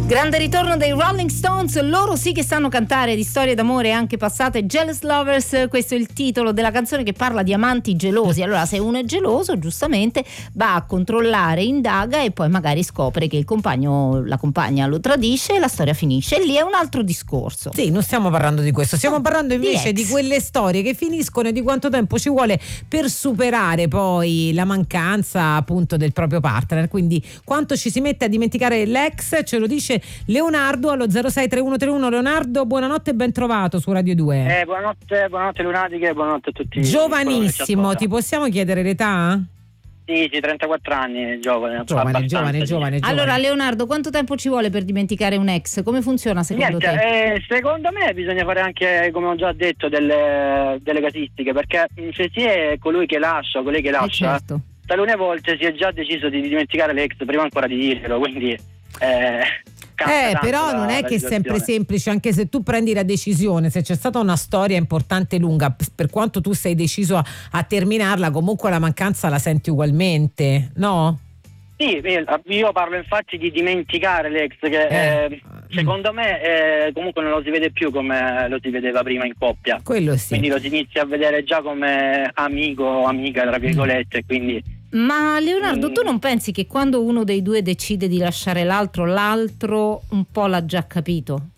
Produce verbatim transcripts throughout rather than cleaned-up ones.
Grande ritorno dei Rolling Stones, loro sì che sanno cantare di storie d'amore anche passate. Jealous Lovers, questo è il titolo della canzone che parla di amanti gelosi. Allora, se uno è geloso, giustamente va a controllare, indaga e poi magari scopre che il compagno, la compagna lo tradisce e la storia finisce. E lì è un altro discorso. Sì, non stiamo parlando di questo, stiamo parlando invece di, di quelle storie che finiscono e di quanto tempo ci vuole per superare poi la mancanza appunto del proprio partner. Quindi quanto ci si mette a dimenticare l'ex, ce lo dice Leonardo allo zero sei tre uno tre uno. Leonardo, buonanotte e ben trovato su Radio due. Eh, buonanotte, buonanotte lunatiche, buonanotte a tutti. Giovanissimo, ti possiamo chiedere l'età? Sì, sì, trentaquattro anni, giovane. Giovane, giovane, giovane, giovane. Allora Leonardo, quanto tempo ci vuole per dimenticare un ex? Come funziona secondo Niente, te? Eh, secondo me bisogna fare anche, come ho già detto, delle, delle casistiche, perché se si è colui che lascia, colei che lascia, eh certo. talune volte si è già deciso di dimenticare l'ex prima ancora di dirlo, quindi... Eh, Eh, però non è che è sempre semplice, anche se tu prendi la decisione, se c'è stata una storia importante e lunga, per quanto tu sei deciso a, a terminarla, comunque la mancanza la senti ugualmente, no? Sì, io parlo infatti di dimenticare l'ex, che eh. Eh, secondo me eh, comunque non lo si vede più come lo si vedeva prima in coppia. Quello sì. Quindi lo si inizia a vedere già come amico o amica, tra virgolette, quindi... Ma Leonardo, tu non pensi che quando uno dei due decide di lasciare l'altro, l'altro un po' l'ha già capito?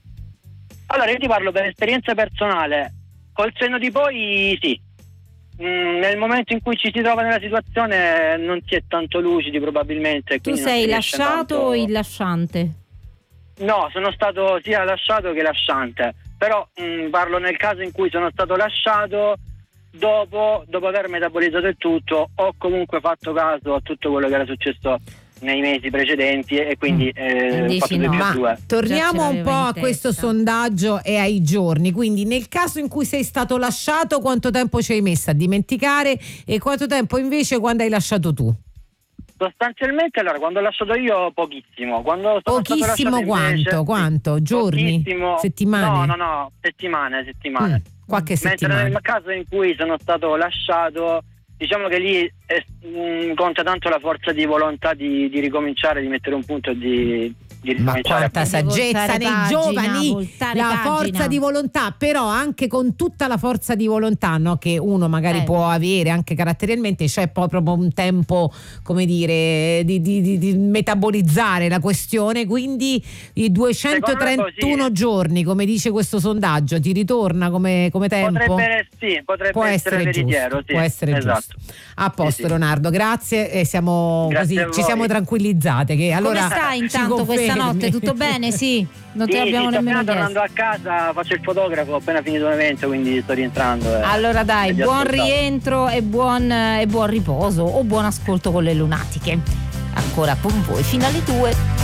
Allora, io ti parlo per esperienza personale. Col senno di poi sì. Mm, nel momento in cui ci si trova nella situazione non si è tanto lucidi probabilmente. Tu sei lasciato tanto... o il lasciante? No, sono stato sia lasciato che lasciante. Però mm, parlo nel caso in cui sono stato lasciato... Dopo, dopo aver metabolizzato il tutto, ho comunque fatto caso a tutto quello che era successo nei mesi precedenti e quindi eh, ho fatto due più due. Torniamo un po' a questo sondaggio e ai giorni. Quindi nel caso in cui sei stato lasciato, quanto tempo ci hai messo a dimenticare e quanto tempo invece quando hai lasciato tu? Sostanzialmente, allora, quando ho lasciato io pochissimo. Quando sono pochissimo stato quanto? Invece, quanto? Giorni? Settimane? No, no, no, settimane, settimane. Mm, qualche settimana. Mentre nel caso in cui sono stato lasciato, diciamo che lì è, mh, conta tanto la forza di volontà di, di ricominciare, di mettere un punto di... Ma quanta saggezza nei pagina, giovani, la pagina. Forza di volontà, però anche con tutta la forza di volontà, no, che uno magari eh. può avere anche caratterialmente, c'è poi proprio un tempo, come dire, di, di, di, di metabolizzare la questione, quindi i duecentotrentuno giorni, come dice questo sondaggio, ti ritorna come, come tempo? Potrebbe, sì, potrebbe può essere, essere veritiero, sì, può essere esatto. giusto. A posto, sì, sì. Leonardo, grazie e siamo grazie così, ci siamo tranquillizzate che allora come stai intanto questa notte? Tutto bene? Sì, non sì, te l'abbiamo sì, nemmeno chiesto. Tornando a casa faccio il fotografo, ho appena finito l'evento, quindi sto rientrando. E, allora dai, buon ascoltavo. rientro e buon, e buon riposo o buon ascolto con le lunatiche. Ancora con voi fino alle due.